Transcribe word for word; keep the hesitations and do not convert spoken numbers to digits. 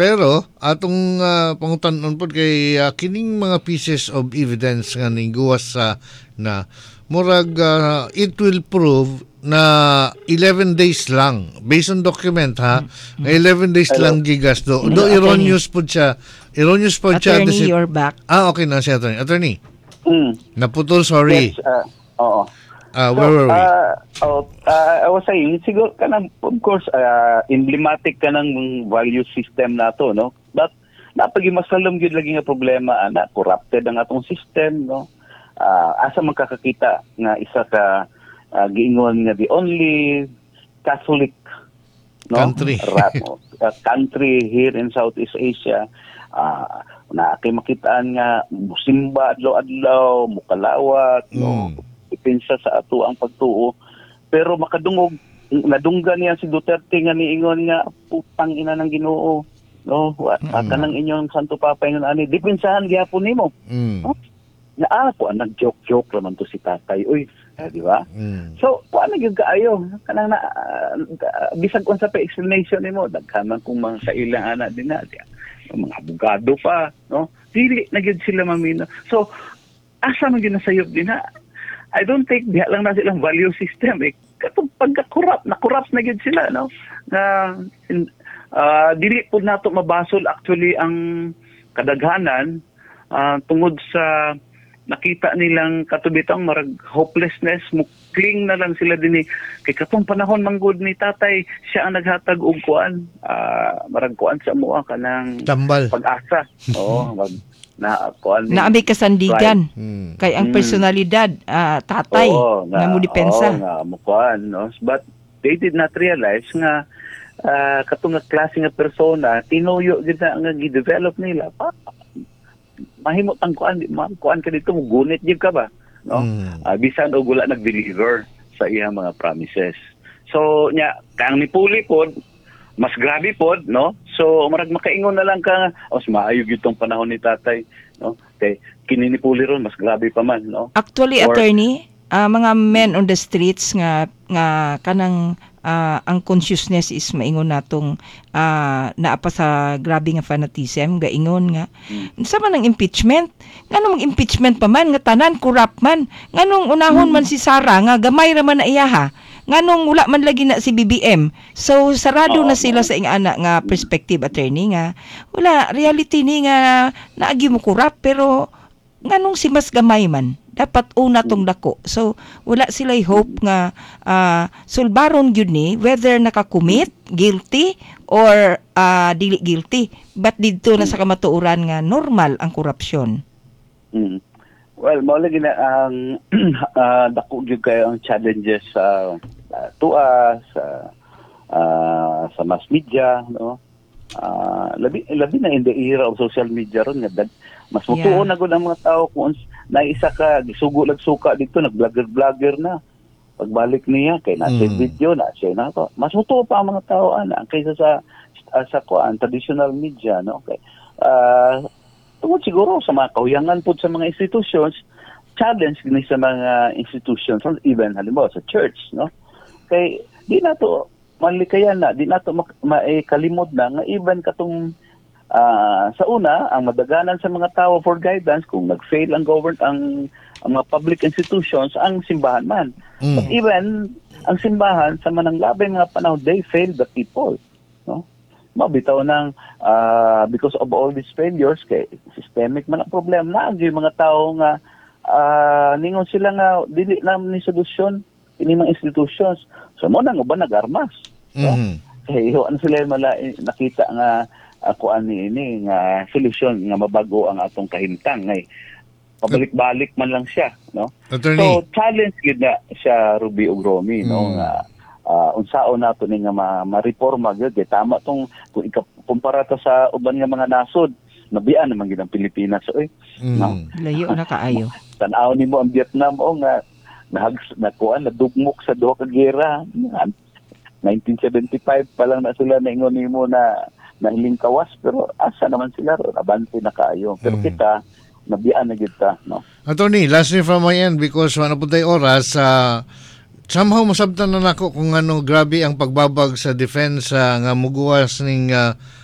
pero atong uh, pangutan-on pod kay uh, kining mga pieces of evidence nga niguwas sa na murag uh, it will prove na eleven days lang based on document ha mm-hmm. eleven days Hello. lang gigas do do erroneous pod siya erroneous pod siya attorney you're back ah okay na si attorney attorney mm. naputol sorry yes, uh, oo uh, where so, were we uh, oh, uh, I was saying siguro kanang of course uh, emblematic kanang value system nato no but napagi masalom gyud lagi nga problema ana corrupted ang atong system no uh, asa man kakakita nga isa ka Uh, giingon nga the only Catholic no country Rap, uh, country here in Southeast Asia uh, na kay makitaan nga musimba adlaw-adlaw mukalawat mm. no ipinsa sa ato ang pagtuo pero makadungog nadunggan niya si Duterte nga niingon nga putang ina ng Ginoo no what mm. kanang inyong Santo Papa ingon ani dipinsahan gyapon nimo mm. no? Na ako ang nag-joke-joke naman to si tatay. Uy, eh, di ba? Mm. So, paano yung kaayo? Kanang na, uh, bisag kung sa pa-explanation nimo, dagkaman kung mga kailang anak din na, mga abogado pa, no? Dili, nagyod sila mamino. So, asa man yun nasayop din na? I don't think, diha lang na silang value system, eh. Katong pagka-corrupt, na-corrupt na yun sila, no? Na, uh, dili po nato mabasol actually ang kadaghanan uh, tungod sa nakita nilang katubitang marag hopelessness, mukling na lang sila din kay katong panahon manggod ni tatay siya ang naghatag og kuan uh, marag kuan sa mua kanang tambal pag-asa oo mag na kuan naabi kasandigan hmm. kay ang personalidad uh, tatay oo, nga, nga mo depensa oo, nga mo kuan no but they did not realize nga uh, katong nga klase nga persona tinuyo gid na nga gi-develop nila pa mahimot ang kuan kuan ka dito mo gunit jud ka ba no mm. uh, bisan og wala nag-deliver sa iyang mga promises so nya kang nipuli pod mas grabe pod no so marag makaingon na lang ka os maayo gyud tong panahon ni tatay no kay kini nipuli ron mas grabe pa man no actually Or, attorney uh, mga men on the streets nga nga kanang uh, ang consciousness is maingon natong uh, naapa sa grabe nga fanatism gaingon nga hmm. sa man ang impeachment nganong mag-impeachment pa man nga tanan corrupt man nganong unahon hmm. man si Sara nga gamay ra man na iyaha nganong wala man lagi na si B B M so sarado oh, na sila sa ing ana nga perspective attorney nga wala reality ni nga naagi mo corrupt pero nganong si mas gamay man dapat una tong dako. So wala sila hope nga uh, sulbaron gyud ni whether nakakumit, guilty or uh, dili guilty. But didto na sa kamatuoran nga normal ang korupsyon. Mm. Well, mao lagi na ang uh, dako gyud kayo ang challenges sa uh, tuwa sa uh, sa mass media, no? Uh, labi labi na in the era of social media ron nga mas mutuon yeah. na gud ang mga tao kung na isa ka gisugo lag suka dito nag-vlogger-vlogger na pagbalik niya kay nasa mm. video na siya na to mas mutuo pa ang mga tao ana kaysa sa uh, sa kuan traditional media no okay uh, tungod siguro sa mga kauyangan pud sa mga institutions challenge ni sa mga institutions even halimbawa sa church no kay di na to malikayan na di na to maikalimod na nga even katong Uh, sa una, ang madaganan sa mga tao for guidance kung nag-fail ang government, ang, ang mga public institutions, ang simbahan man. Mm. But even, ang simbahan, sa manang labay mga panahon, they fail the people. No? Mabitaw ng, uh, because of all these failures, kay systemic man ang problem na, ang mga tao nga, uh, ningon sila nga, dili na ni solusyon, ini mga institutions. So, mo na nga ba nag-armas? No? Mm. Kaya ano sila mala, nakita nga, ako ani ini nga solusyon nga mabago ang atong kahimtang ngay pabalik-balik man lang siya no Attorney. So challenge gid na siya Ruby ug Romy mm. no nga uh, unsaon nato ni nga ma-reforma gyud kay tama tong kung ikumpara ta sa uban nga mga nasod nabian naman gid ang Pilipinas so eh mm. no layo na kaayo tan-aw nimo ang Vietnam o nga nahag nakuan nadugmok sa duha ka giyera nineteen seventy-five pa lang na sila naingon nimo na nahiling kawas pero asa naman sila ron abante na kaayo pero mm. kita nabian na kita no Attorney lastly from my end because wala po tayo oras uh, somehow masabtan na nako kung ano grabe ang pagbabag sa defense uh, nga muguwas ning uh,